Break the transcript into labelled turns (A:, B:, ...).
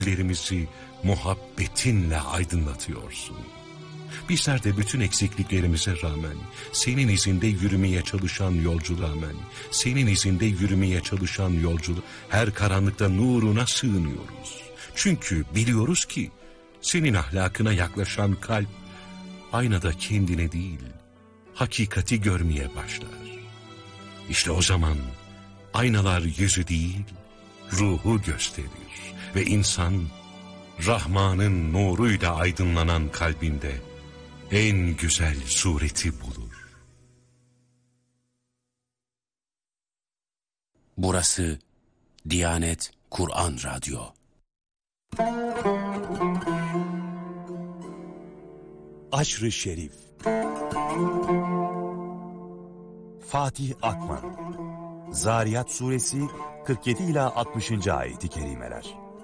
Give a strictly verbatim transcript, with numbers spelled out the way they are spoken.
A: Lerimizi muhabbetinle aydınlatıyorsun. Bizler de bütün eksikliklerimize rağmen, senin izinde yürümeye çalışan yolculuğa rağmen, senin izinde yürümeye çalışan yolculuk, her karanlıkta nuruna sığınıyoruz. Çünkü biliyoruz ki, senin ahlakına yaklaşan kalp, aynada kendine değil, hakikati görmeye başlar. İşte o zaman, aynalar yüzü değil, ruhu gösterir ve insan, Rahman'ın nuruyla aydınlanan kalbinde en güzel sureti bulur.
B: Burası Diyanet Kur'an Radyo.
C: Aşr-ı Şerif. Fatih Akman. Zariyat Suresi kırk yedi ila altmışıncı ayeti kerimeler.